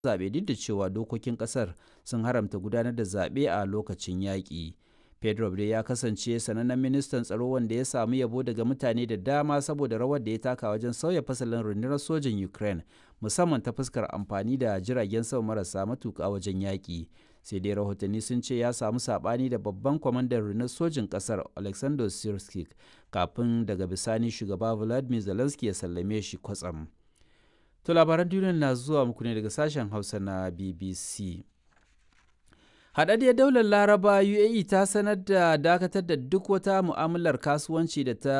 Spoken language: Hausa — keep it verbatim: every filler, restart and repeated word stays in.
zaɓe duk da cewa dokokin ƙasar sun haramta gudanar da zaɓe a lokacin yaƙi. Pedro dai ya kasance sanannen ministan tsaro wanda ya samu yabo daga mutane da dama saboda rawar da ya taka wajen sauya fasalin rundunar sojin Ukraine, musamman ta fuskar amfani da jiragen sama marasa matuƙa wajen yaƙi. Sai dai rahotanni sun ce ya samu saɓani da babban kwamandan rundunar sojin ƙasar Alexander Sirski kafin daga bisani shugaba Volodymyr Zelensky ya sallame shi kwatsam. To labaran duniya na zuwa muku ne daga sashen Hausa na B B C. Haɗaɗɗiyar daular Laraba U A E ta sanar da dakatar da duk wata mu'amalar kasuwanci da ta